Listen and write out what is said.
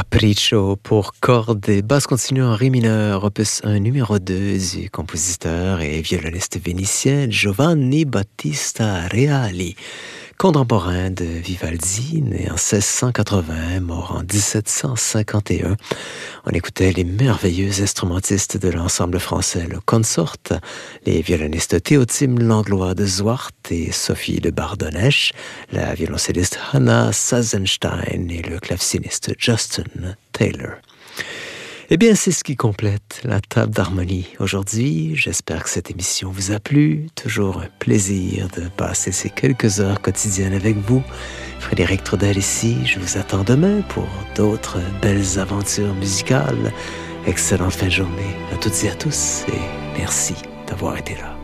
Capriccio pour cordes et basse continue en ré mineur, opus 1 numéro 2 du compositeur et violoniste vénitien Giovanni Battista Reali, contemporain de Vivaldi, né en 1680, mort en 1751. On écoutait les merveilleux instrumentistes de l'ensemble français le Consort, les violonistes Théotime Langlois de Zwart et Sophie de Bardonnèche, la violoncelliste Hannah Sazenstein et le claveciniste Justin Taylor. Eh bien, c'est ce qui complète la table d'harmonie aujourd'hui. J'espère que cette émission vous a plu. Toujours un plaisir de passer ces quelques heures quotidiennes avec vous. Frédéric Trudel ici. Je vous attends demain pour d'autres belles aventures musicales. Excellente fin de journée à toutes et à tous et merci d'avoir été là.